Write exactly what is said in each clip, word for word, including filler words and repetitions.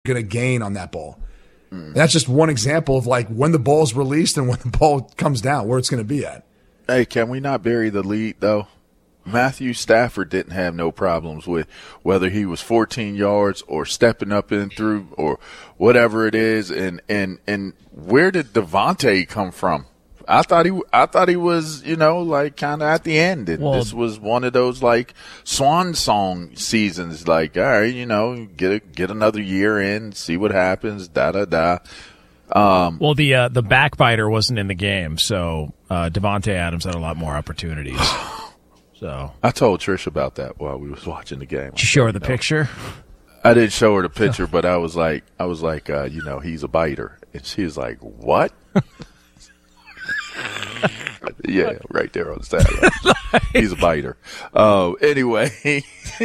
going to gain on that ball. Mm. And that's just one example of like when the ball's released and when the ball comes down, where it's going to be at. Hey, can we not bury the lead, though? Matthew Stafford didn't have no problems with whether he was fourteen yards or stepping up and through or whatever it is. And, and, and where did Devontae come from? I thought he, I thought he was, you know, like kind of at the end. And well, this was one of those like swan song seasons. Like, all right, you know, get a, get another year in, see what happens. Da da da. Um, well, the uh, the backbiter wasn't in the game, so uh, Devontae Adams had a lot more opportunities. So I told Trish about that while we was watching the game. Did you show her the know, picture? I didn't show her the picture, but I was like, I was like, uh, you know, he's a biter, and she was like, what? Yeah, right there on the sideline. He's a biter. Uh, anyway,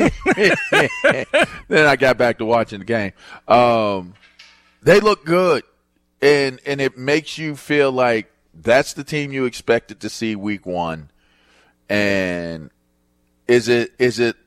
then I got back to watching the game. Um, they look good, and and it makes you feel like that's the team you expected to see week one. And is it is it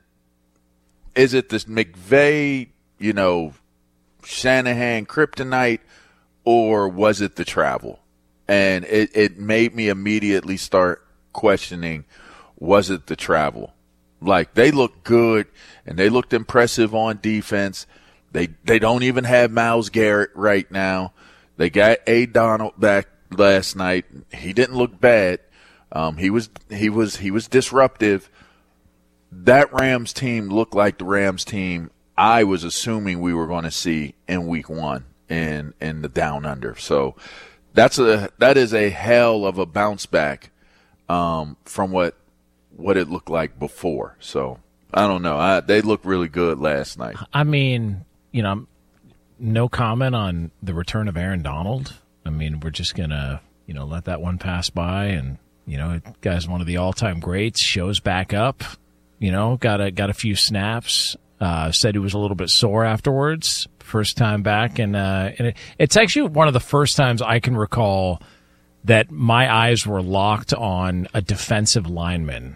is it this McVay, you know, Shanahan kryptonite, or was it the travel? And it, it made me immediately start questioning, was it the travel? Like, they looked good, and they looked impressive on defense. They they don't even have Myles Garrett right now. They got A. Donald back last night. He didn't look bad. Um, he was he was he was disruptive. That Rams team looked like the Rams team I was assuming we were going to see in week one in in the Down Under. So that's a that is a hell of a bounce back um, from what what it looked like before. So I don't know. I, they looked really good last night. I mean, you know, no comment on the return of Aaron Donald. I mean, we're just gonna you know let that one pass by, and you know, guy's one of the all-time greats. Shows back up. You know, got a got a few snaps. Uh, said he was a little bit sore afterwards. First time back, and uh, and it, it's actually one of the first times I can recall that my eyes were locked on a defensive lineman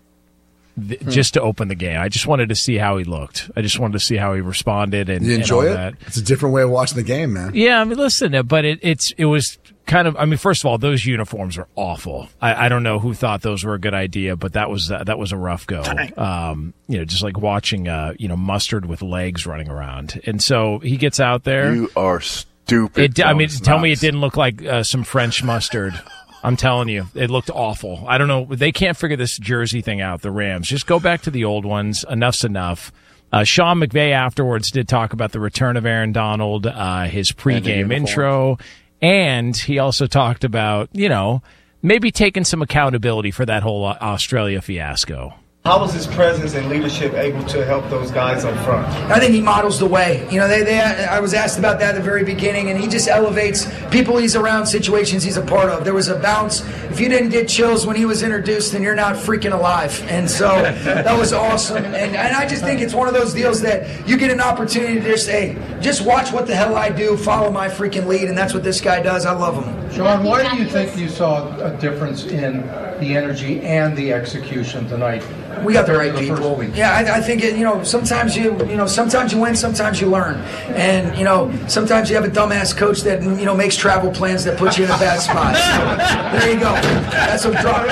th- hmm. just to open the game. I just wanted to see how he looked. I just wanted to see how he responded. And you enjoy and all it? That. It's a different way of watching the game, man. Yeah, I mean, listen, but it, it's it was. Kind of, I mean, first of all, those uniforms are awful. I, I don't know who thought those were a good idea, but that was uh, that was a rough go. Um, you know, just like watching, uh, you know, Mustard with legs running around. And so he gets out there. You are stupid. It, I mean, tell me it didn't look like uh, some French mustard. I'm telling you, it looked awful. I don't know. They can't figure this jersey thing out, the Rams. Just go back to the old ones. Enough's enough. Uh, Sean McVay afterwards did talk about the return of Aaron Donald, uh, his pregame intro. And he also talked about, you know, maybe taking some accountability for that whole Australia fiasco. How was his presence and leadership able to help those guys up front? I think he models the way. You know, they, they. I was asked about that at the very beginning, and he just elevates people he's around, situations he's a part of. There was a bounce. If you didn't get chills when he was introduced, then you're not freaking alive. And so that was awesome. And, and I just think it's one of those deals that you get an opportunity to just, hey, just watch what the hell I do, follow my freaking lead, and that's what this guy does. I love him. Sean, why do you think you saw a difference in the energy and the execution tonight? We got the right people. Yeah, I, I think it, you know. Sometimes you, you know, sometimes you win, sometimes you learn, and you know, sometimes you have a dumbass coach that you know makes travel plans that puts you in a bad spot. So, there you go. That's what drop.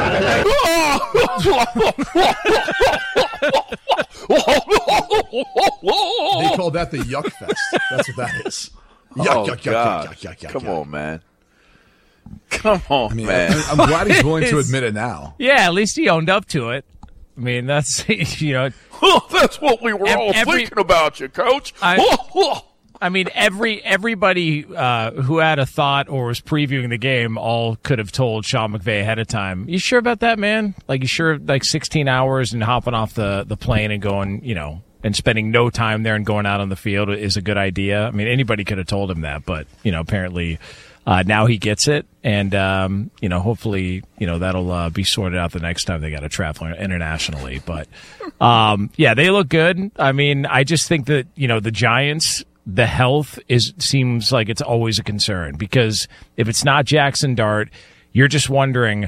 They call that the Yuck Fest. That's what that is. Yuck, oh, yuck, yuck, God. yuck, yuck, yuck, yuck. Come yuck. on, man. Come on, I mean, man. I, I'm glad he's willing to admit it now. Yeah, at least he owned up to it. I mean, that's, you know. Oh, that's what we were Every, all thinking about you, Coach. I, I mean, every everybody uh, who had a thought or was previewing the game all could have told Sean McVay ahead of time. You sure about that, man? Like, you sure, like, sixteen hours and hopping off the, the plane and going, you know, and spending no time there and going out on the field is a good idea? I mean, anybody could have told him that, but, you know, apparently uh, now he gets it. And, um, you know, hopefully, you know, that'll uh, be sorted out the next time they got to travel internationally. But, um, yeah, they look good. I mean, I just think that, you know, the Giants, the health is seems like it's always a concern, because if it's not Jackson Dart, you're just wondering,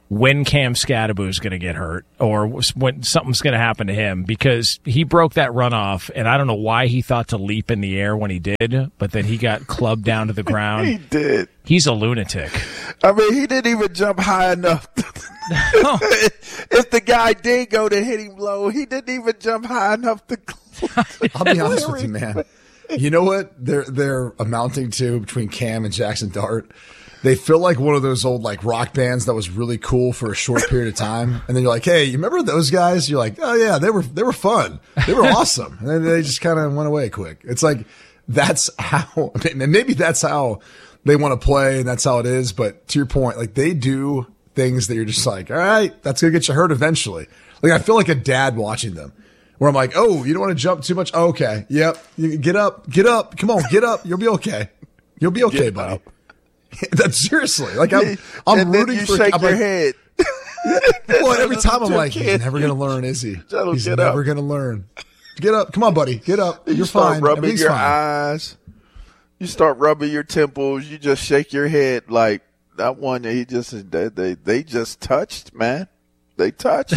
when Cam Scadaboo is going to get hurt or when something's going to happen to him, because he broke that runoff, and I don't know why he thought to leap in the air when he did, but then he got clubbed down to the ground. He did. He's a lunatic. I mean, he didn't even jump high enough. No. If the guy did go to hit him low, he didn't even jump high enough to. I'll be honest with you, man. You know what they're they're amounting to between Cam and Jackson Dart? They feel like one of those old like rock bands that was really cool for a short period of time, and then you're like, "Hey, you remember those guys?" You're like, "Oh yeah, they were they were fun, they were awesome," and then they just kind of went away quick. It's like that's how, and maybe that's how they want to play, and that's how it is. But to your point, like they do things that you're just like, "All right, that's gonna get you hurt eventually." Like I feel like a dad watching them, where I'm like, "Oh, you don't want to jump too much? Oh, okay, yep, you get up, get up, come on, get up, you'll be okay, you'll be okay, Get buddy." up. That's seriously like I'm. I'm and then rooting you for. shake I'm your like, head. well, every time I'm like, Kid. he's never gonna learn, is he? Tell him He's get never up. gonna learn. Get up, come on, buddy, get up. You You're start fine. rubbing Everything's your fine. eyes. You start rubbing your temples. You just shake your head like that one. He just they they, they just touched, man. They touched.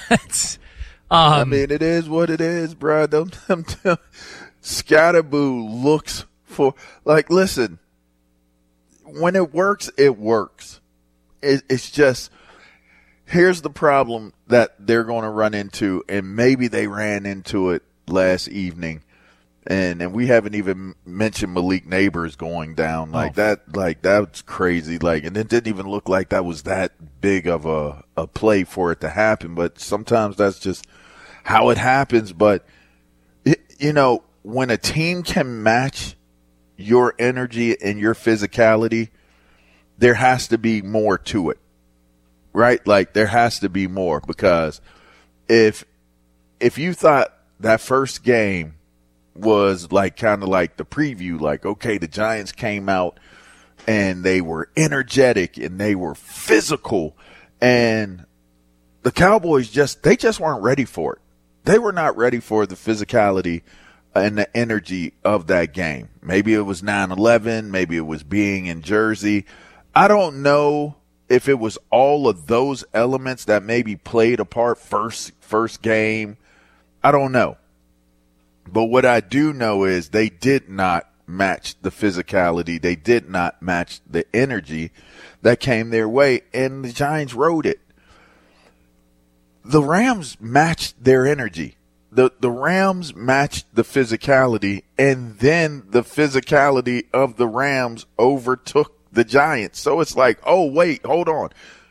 um, I mean, it is what it is, bro. Them, them, them, Scadaboo looks for like. Listen, when it works, it works. It, it's just here's the problem that they're going to run into, and maybe they ran into it last evening, and and we haven't even mentioned Malik Neighbors going down like Oh. that. Like that's crazy. Like, and it didn't even look like that was that big of a a play for it to happen. But sometimes that's just how it happens. But it, you know, when a team can match your energy and your physicality, there has to be more to it, right? Like there has to be more, because if if you thought that first game was like kind of like the preview, like, okay, the Giants came out and they were energetic and they were physical, and the Cowboys just they just weren't ready for it. They were not ready for the physicality and the energy of that game. Maybe it was nine eleven, maybe it was being in Jersey. I don't know if it was all of those elements that maybe played a part first first game. I don't know. But what I do know is they did not match the physicality. They did not match the energy that came their way, and the Giants rode it. The Rams matched their energy. The the Rams matched the physicality, and then the physicality of the Rams overtook the Giants. So it's like, oh, wait, hold on.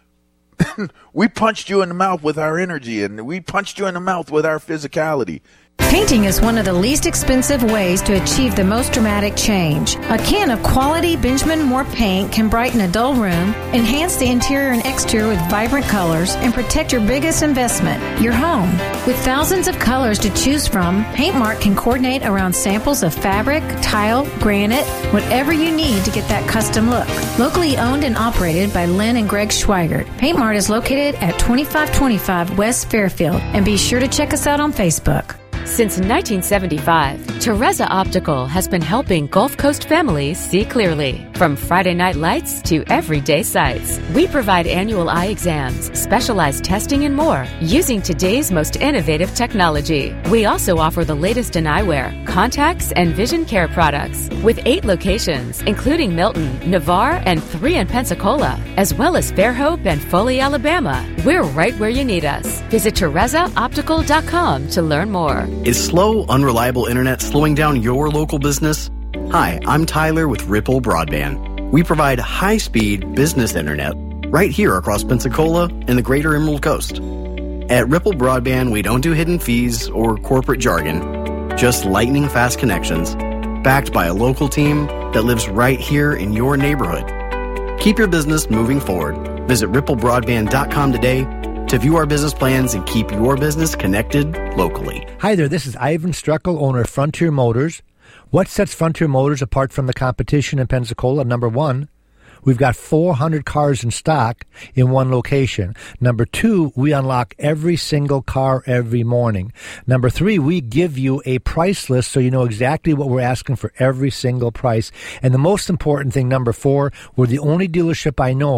We punched you in the mouth with our energy, and we punched you in the mouth with our physicality. Painting is one of the least expensive ways to achieve the most dramatic change. A can of quality Benjamin Moore paint can brighten a dull room, enhance the interior and exterior with vibrant colors, and protect your biggest investment, your home. With thousands of colors to choose from, Paintmark can coordinate around samples of fabric, tile, granite, whatever you need to get that custom look. Locally owned and operated by Lynn and Greg Schweigert, Paintmark is located at twenty-five twenty-five West Fairfield, and be sure to check us out on Facebook. Since nineteen seventy-five, Teresa Optical has been helping Gulf Coast families see clearly. From Friday night lights to everyday sights, we provide annual eye exams, specialized testing, and more using today's most innovative technology. We also offer the latest in eyewear, contacts, and vision care products. With eight locations, including Milton, Navarre, and three in Pensacola, as well as Fairhope and Foley, Alabama, we're right where you need us. Visit Teresa Optical dot com to learn more. Is slow, unreliable internet slowing down your local business? Hi, I'm Tyler with Ripple Broadband. We provide high-speed business internet right here across Pensacola and the greater Emerald Coast. At Ripple Broadband, we don't do hidden fees or corporate jargon, just lightning-fast connections, backed by a local team that lives right here in your neighborhood. Keep your business moving forward. Visit ripple broadband dot com today to view our business plans and keep your business connected locally. Hi there, this is Ivan Struckel, owner of Frontier Motors. What sets Frontier Motors apart from the competition in Pensacola? Number one, we've got four hundred cars in stock in one location. Number two, we unlock every single car every morning. Number three, we give you a price list so you know exactly what we're asking for every single price. And the most important thing, number four, we're the only dealership I know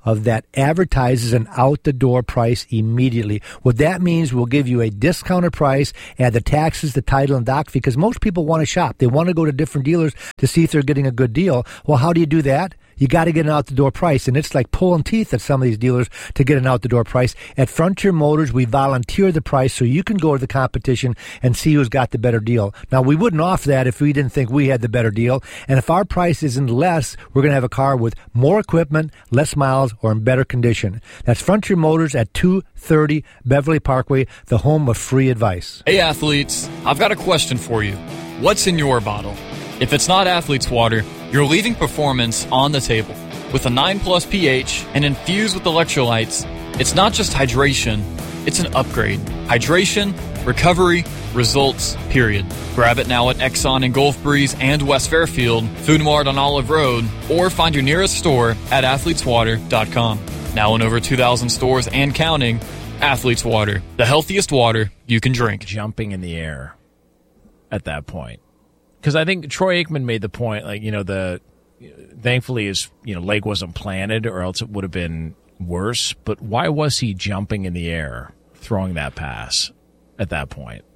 of that advertises an out-the-door price immediately. What that means, we'll give you a discounted price, add the taxes, the title, and doc, because most people want to shop. They want to go to different dealers to see if they're getting a good deal. Well, how do you do that? You got to get an out-the-door price, and it's like pulling teeth at some of these dealers to get an out-the-door price. At Frontier Motors, we volunteer the price so you can go to the competition and see who's got the better deal. Now, we wouldn't offer that if we didn't think we had the better deal, and if our price isn't less, we're going to have a car with more equipment, less miles, or in better condition. That's Frontier Motors at two thirty Beverly Parkway, the home of free advice. Hey, athletes, I've got a question for you. What's in your bottle? If it's not Athlete's Water, you're leaving performance on the table. With a nine plus pH and infused with electrolytes, it's not just hydration, it's an upgrade. Hydration, recovery, results, period. Grab it now at Exxon in Gulf Breeze and West Fairfield, Food Mart on Olive Road, or find your nearest store at athletes water dot com. Now in over two thousand stores and counting, Athlete's Water, the healthiest water you can drink. Jumping in the air at that point. Because I think Troy Aikman made the point, like, you know, the thankfully his, you know, leg wasn't planted or else it would have been worse. But why was he jumping in the air, throwing that pass at that point?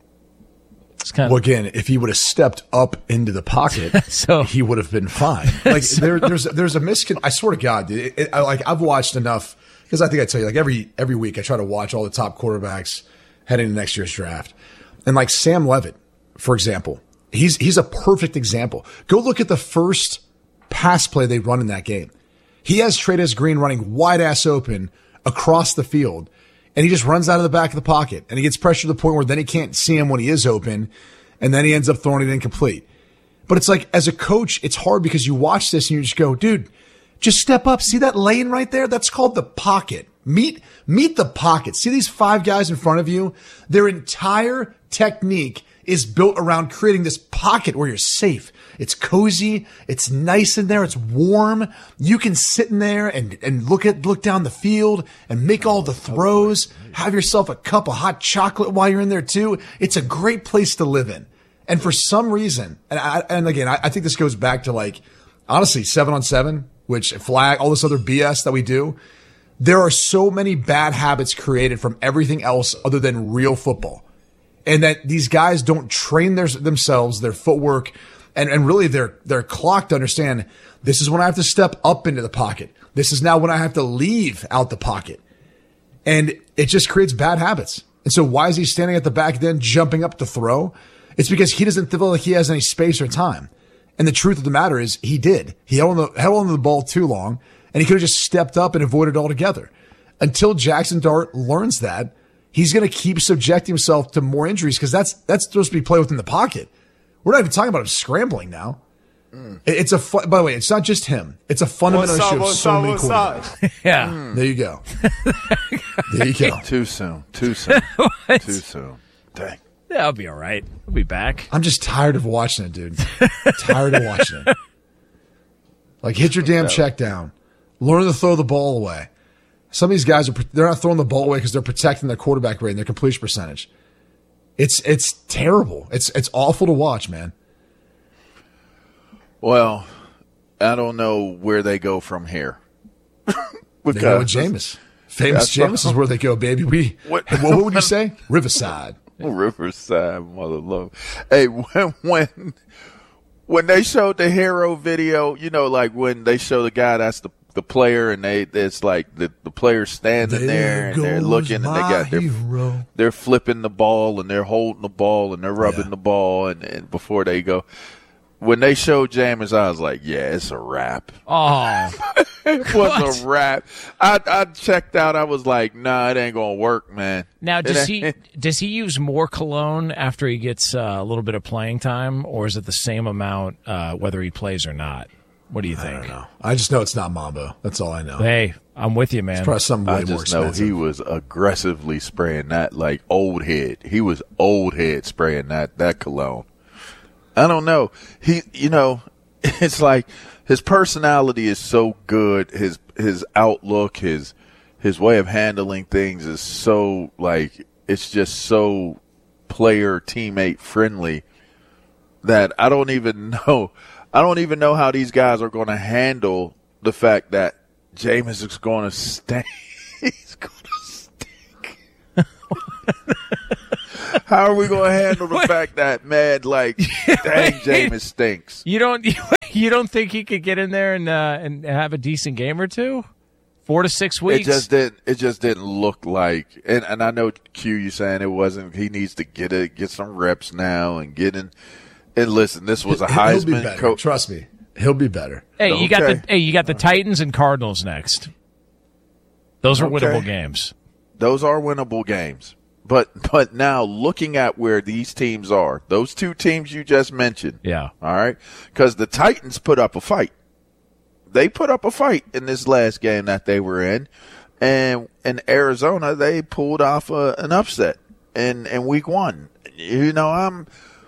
It's kind of, well, again, if he would have stepped up into the pocket, so he would have been fine. Like so, there, there's there's a miscon. I swear to God, dude, it, it, I, like I've watched enough because I think I tell you, like every every week I try to watch all the top quarterbacks heading into next year's draft, and like Sam Levitt, for example. He's he's a perfect example. Go look at the first pass play they run in that game. He has Trey'Dez Green running wide ass open across the field, and he just runs out of the back of the pocket, and he gets pressure to the point where then he can't see him when he is open, and then he ends up throwing it incomplete. But it's like, as a coach, it's hard because you watch this and you just go, dude, just step up. See that lane right there? That's called the pocket. Meet meet the pocket. See these five guys in front of you? Their entire technique is built around creating this pocket where you're safe. It's cozy. It's nice in there. It's warm. You can sit in there and, and look at, look down the field and make all the throws. Have yourself a cup of hot chocolate while you're in there too. It's a great place to live in. And for some reason, and I, and again, I, I think this goes back to like, honestly, seven on seven, which flag, all this other B S that we do. There are so many bad habits created from everything else other than real football. And that these guys don't train their, themselves, their footwork, and, and really their, their clock to understand this is when I have to step up into the pocket. This is now when I have to leave out the pocket. And it just creates bad habits. And so why is he standing at the back then jumping up to throw? It's because he doesn't feel like he has any space or time. And the truth of the matter is he did. He held on the, held on to the ball too long, and he could have just stepped up and avoided it altogether. Until Jackson Dart learns that, he's going to keep subjecting himself to more injuries because that's that's supposed to be play within the pocket. We're not even talking about him scrambling now. Mm. It's a fu- by the way, it's not just him. It's a fundamental issue of so many quarterbacks. Yeah, mm. There you go. There you go. Too soon. Too soon. Too soon. Dang. Yeah, I'll be all right. I'll be back. I'm just tired of watching it, dude. Tired of watching it. Like, hit your damn check down. Learn to throw the ball away. Some of these guys, are they're not throwing the ball away because they're protecting their quarterback rate and their completion percentage. It's it's terrible. It's it's awful to watch, man. Well, I don't know where they go from here. They go with Jameis. Famous Jameis is where they go, baby. We what, what would you say? Riverside. Riverside, mother love. Hey, when when when they showed the hero video, you know, like when they show the guy that's the the player, and they it's like the the player standing there, there and they're looking, and they got their they're flipping the ball and they're holding the ball and they're rubbing yeah. the ball, and, and before they go, when they showed Jameis, I was like, yeah, it's a wrap. Oh, it was a wrap. I I checked out. I was like, nah, it ain't gonna work, man. Now, does he does he use more cologne after he gets uh, a little bit of playing time, or is it the same amount uh, whether he plays or not? What do you think? I don't know. I just know it's not Mambo. That's all I know. Hey, I'm with you, man. It's probably something way I more just know expensive. He was aggressively spraying that like old head. He was old head spraying that that cologne. I don't know. He, you know, it's like his personality is so good. His his outlook, his his way of handling things is so like it's just so player teammate friendly that I don't even know. I don't even know how these guys are going to handle the fact that Jameis is going to stink. He's going to stink. How are we going to handle the fact that, man, like, dang, Jameis stinks? You don't you don't think he could get in there and uh, and have a decent game or two? Four to six weeks? It just didn't. It just didn't look like. And, and I know Q, you saying it wasn't. He needs to get it, get some reps now, and get in. And listen, this was a Heisman coach. Trust me, he'll be better. Hey, you Okay. got the hey, you got the Titans and Cardinals next. Those are Okay. winnable games. Those are winnable games. But but now looking at where these teams are, those two teams you just mentioned. Yeah. All right. Because the Titans put up a fight. They put up a fight in this last game that they were in. And in Arizona, they pulled off a, an upset in, in week one. You know, I'm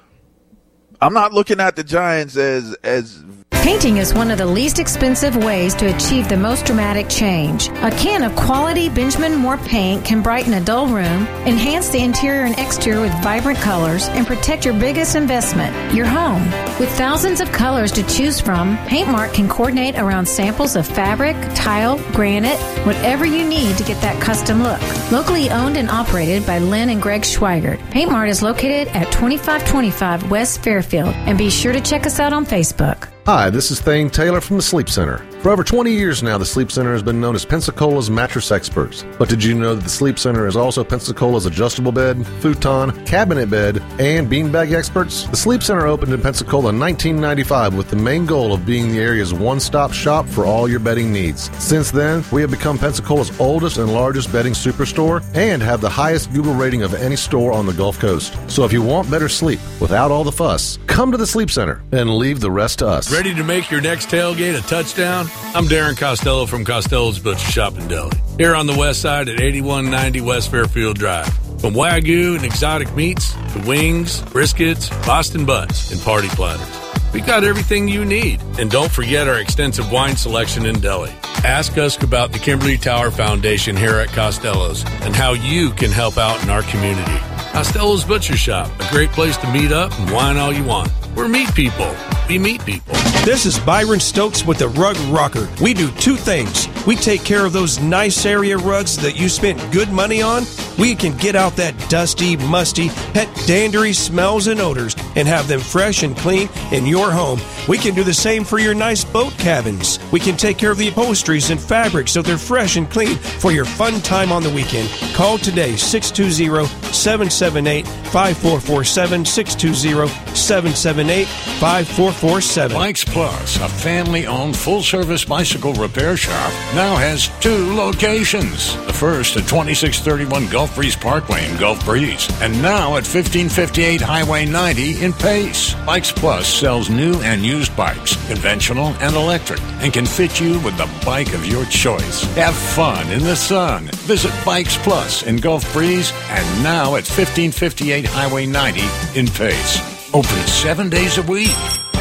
I'm not looking at the Giants as as Painting is one of the least expensive ways to achieve the most dramatic change. A can of quality Benjamin Moore paint can brighten a dull room, enhance the interior and exterior with vibrant colors, and protect your biggest investment, your home. With thousands of colors to choose from, Paintmark can coordinate around samples of fabric, tile, granite, whatever you need to get that custom look. Locally owned and operated by Lynn and Greg Schweigert, Paintmart is located at twenty-five twenty-five West Fairfield, and be sure to check us out on Facebook. Hi, this is Thane Taylor from the Sleep Center. For over twenty years now, the Sleep Center has been known as Pensacola's mattress experts. But did you know that the Sleep Center is also Pensacola's adjustable bed, futon, cabinet bed, and beanbag experts? The Sleep Center opened in Pensacola in nineteen ninety-five with the main goal of being the area's one-stop shop for all your bedding needs. Since then, we have become Pensacola's oldest and largest bedding superstore and have the highest Google rating of any store on the Gulf Coast. So if you want better sleep without all the fuss, come to the Sleep Center and leave the rest to us. Ready to make your next tailgate a touchdown? I'm Darren Costello from Costello's Butcher Shop in Deli. Here on the west side at eighty-one ninety West Fairfield Drive. From Wagyu and exotic meats to wings, briskets, Boston butts, and party platters. We got everything you need. And don't forget our extensive wine selection in Deli. Ask us about the Kimberly Tower Foundation here at Costello's and how you can help out in our community. Costello's Butcher Shop, a great place to meet up and wine all you want. We're meat people. We meet people. This is Byron Stokes with the Rug Rocker. We do two things. We take care of those nice area rugs that you spent good money on. We can get out that dusty, musty, pet dandery smells and odors and have them fresh and clean in your home. We can do the same for your nice boat cabins. We can take care of the upholsteries and fabrics so they're fresh and clean for your fun time on the weekend. Call today, six two zero, seven seven eight, five four four seven, six two zero, seven seven eight, five four four seven. Bikes Plus, a family-owned full-service bicycle repair shop, now has two locations. The first at twenty-six thirty-one Gulf Breeze Parkway in Gulf Breeze, and now at fifteen fifty-eight Highway ninety in Pace. Bikes Plus sells new and used bikes, conventional and electric, and can fit you with the bike of your choice. Have fun in the sun. Visit Bikes Plus in Gulf Breeze, and now at fifteen fifty-eight Highway ninety in Pace. Open seven days a week.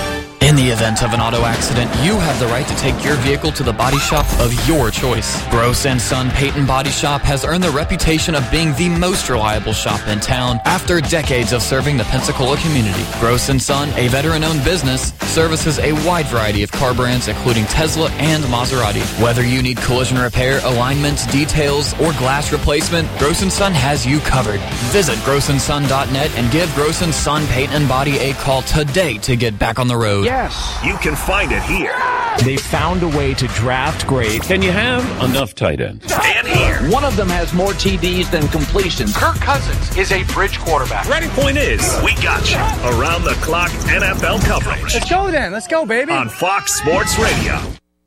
In the event of an auto accident, you have the right to take your vehicle to the body shop of your choice. Gross and Son Paint and Body Shop has earned the reputation of being the most reliable shop in town after decades of serving the Pensacola community. Gross and Son, a veteran-owned business, services a wide variety of car brands including Tesla and Maserati. Whether you need collision repair, alignments, details, or glass replacement, Gross and Son has you covered. Visit gross and son dot net and give Gross and Son Paint and Body a call today to get back on the road. Yes, you can find it here. They found a way to draft great. Can you have enough tight ends? And here. One of them has more T Ds than completions. Kirk Cousins is a bridge quarterback. Ready? Point is, we got you around the clock N F L coverage. Let's go then. Let's go, baby. On Fox Sports Radio.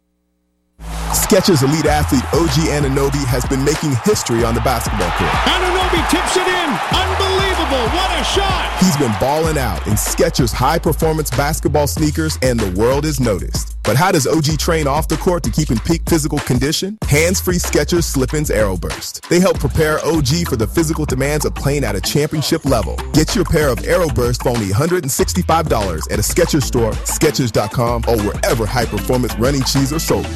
Skechers elite athlete O G Anunoby has been making history on the basketball court. Anunoby tips it in. Unbelievable. What a shot. He's been balling out in Skechers high-performance basketball sneakers, and the world has noticed. But how does O G train off the court to keep in peak physical condition? Hands-free Skechers Slip-ins Aeroburst. They help prepare O G for the physical demands of playing at a championship level. Get your pair of Aeroburst for only one hundred sixty-five dollars at a Skechers store, Skechers dot com, or wherever high-performance running shoes are sold.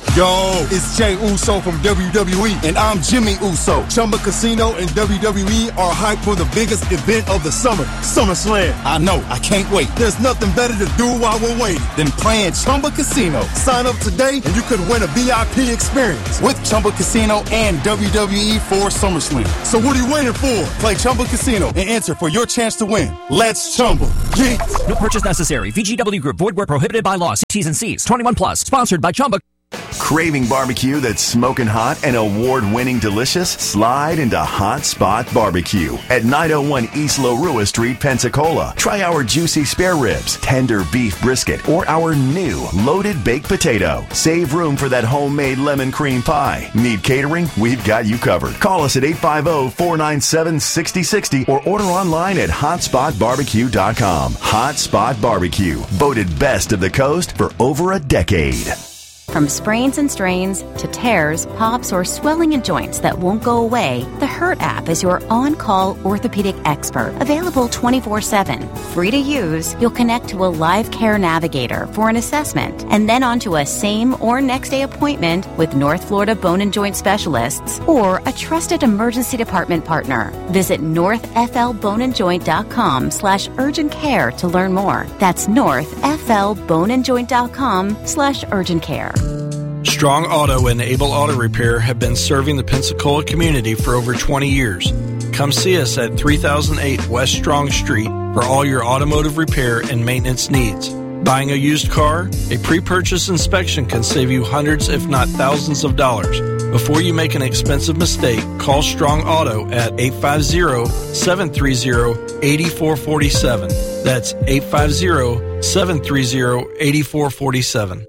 Yo, it's Jey Uso from W W E, and I'm Jimmy Uso. Chumba Casino and W W E are hyped for the biggest event of the summer, SummerSlam. I know, I can't wait. There's nothing better to do while we're waiting than playing Chumba Casino. Sign up today and you could win a V I P experience with Chumba Casino and W W E for SummerSlam. So what are you waiting for? Play Chumba Casino and enter for your chance to win. Let's Chumba. Yeah. No purchase necessary. V G W Group. Void where prohibited by law. T's and C's. twenty-one plus. Sponsored by Chumba. Craving barbecue that's smoking hot and award-winning delicious? Slide into Hot Spot Barbecue at nine oh one East Larua Street, Pensacola. Try our juicy spare ribs, tender beef brisket, or our new loaded baked potato. Save room for that homemade lemon cream pie. Need catering? We've got you covered. Call us at eight five zero, four nine seven, six zero six zero or order online at hot spot barbecue dot com. Hot Spot Barbecue, voted best of the coast for over a decade. From sprains and strains to tears, pops, or swelling in joints that won't go away, the Hurt app is your on-call orthopedic expert. Available twenty-four seven. Free to use, you'll connect to a live care navigator for an assessment and then onto a same or next day appointment with North Florida Bone and Joint Specialists or a trusted emergency department partner. Visit north f l bone and joint dot com slash urgent care to learn more. That's north f l bone and joint dot com slash urgent care. Strong Auto and Able Auto Repair have been serving the Pensacola community for over twenty years. Come see us at three thousand eight West Strong Street for all your automotive repair and maintenance needs. Buying a used car? A pre-purchase inspection can save you hundreds if not thousands of dollars. Before you make an expensive mistake, call Strong Auto at eight five zero, seven three zero, eight four four seven. That's eight five zero, seven three zero, eight four four seven.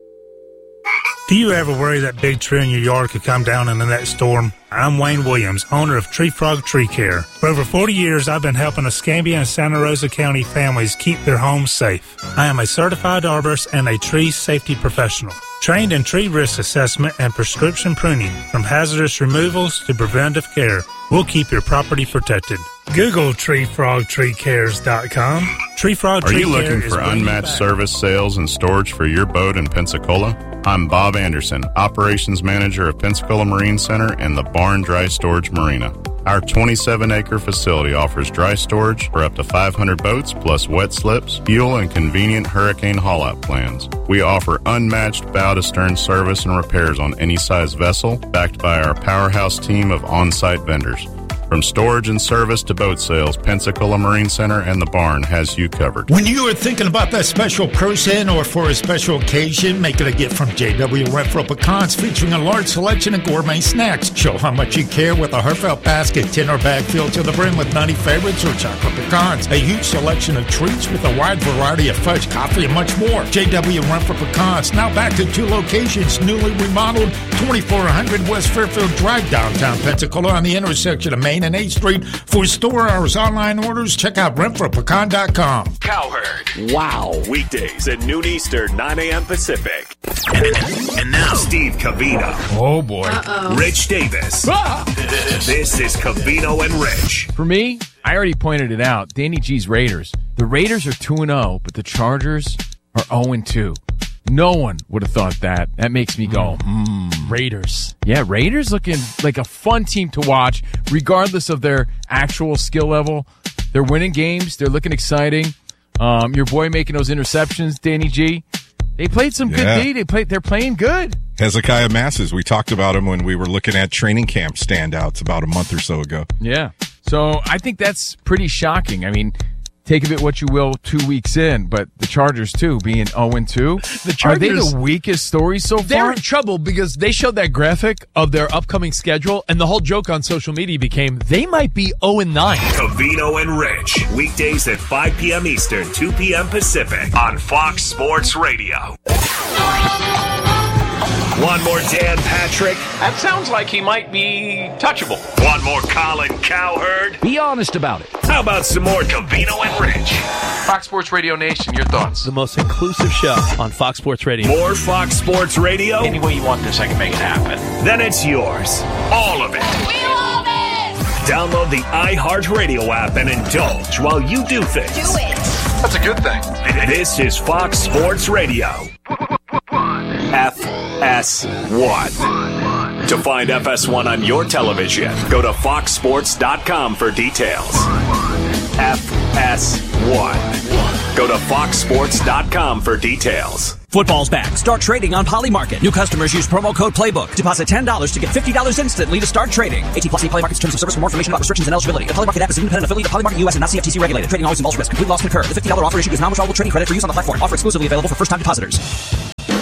Do you ever worry that big tree in your yard could come down in the next storm? I'm Wayne Williams, owner of Tree Frog Tree Care. For over forty years, I've been helping Escambia and Santa Rosa County families keep their homes safe. I am a certified arborist and a tree safety professional, trained in tree risk assessment and prescription pruning, from hazardous removals to preventive care. We'll keep your property protected. Google tree frog tree cares dot com. Tree Frog Are Tree you looking Care for is unmatched service, sales, and storage for your boat in Pensacola? I'm Bob Anderson, Operations Manager of Pensacola Marine Center and the Barn Dry Storage Marina. Our twenty-seven acre facility offers dry storage for up to five hundred boats, plus wet slips, fuel, and convenient hurricane haul-out plans. We offer unmatched bow-to-stern service and repairs on any size vessel, backed by our powerhouse team of on-site vendors. From storage and service to boat sales, Pensacola Marine Center and the Barn has you covered. When you are thinking about that special person or for a special occasion, make it a gift from J W Renfro Pecans, featuring a large selection of gourmet snacks. Show how much you care with a heartfelt basket, tin or bag filled to the brim with nutty favorites or chocolate pecans. A huge selection of treats with a wide variety of fudge, coffee, and much more. J W Renfro Pecans, now back to two locations, newly remodeled, twenty-four hundred West Fairfield Drive, downtown Pensacola, on the intersection of Main and eighth Street. For store hours, online orders, check out renfro pecan dot com. Cowherd. Wow. Weekdays at noon Eastern, nine a.m. Pacific. And, and now, Steve Covino. Oh, boy. Uh-oh. Rich Davis. Ah! This is Covino and Rich. For me, I already pointed it out. Danny G's Raiders. The Raiders are two and oh, but the Chargers are oh and two. No one would have thought that. That makes me go, hmm, Raiders. Yeah, Raiders looking like a fun team to watch, regardless of their actual skill level. They're winning games. They're looking exciting. Um, your boy making those interceptions, Danny G. They played some good Yeah. D. They played. They're playing good. Hezekiah Masses, we talked about him when we were looking at training camp standouts about a month or so ago. Yeah. So I think that's pretty shocking. I mean, take of it what you will two weeks in, but the Chargers, too, being oh and two. The Chargers, are they the weakest story so far? They're in trouble because they showed that graphic of their upcoming schedule, and the whole joke on social media became they might be oh and nine. Covino and Rich. Weekdays at five p.m. Eastern, two p.m. Pacific on Fox Sports Radio. One more Dan Patrick. That sounds like he might be touchable. One more Colin Cowherd. Be honest about it. How about some more Covino and Rich? Fox Sports Radio Nation, your thoughts? The most inclusive show on Fox Sports Radio. More Fox Sports Radio? Any way you want this, I can make it happen. Then it's yours. All of it. We love it! Download the iHeartRadio app and indulge while you do things. Do it! That's a good thing. This is Fox Sports Radio. F S one. To find F S one on your television, go to fox sports dot com for details. F S one. Go to fox sports dot com for details. Football's back. Start trading on Polymarket. New customers use promo code PLAYBOOK. Deposit ten dollars to get fifty dollars instantly to start trading. eighteen plus Polymarket's terms of service. For more information about restrictions and eligibility. The Polymarket app is an independent affiliate of Polymarket U S and not C F T C regulated. Trading always involves risk. Complete loss can occur. The fifty dollars offer issued is non-withdrawable trading credit for use on the platform. Offer exclusively available for first-time depositors.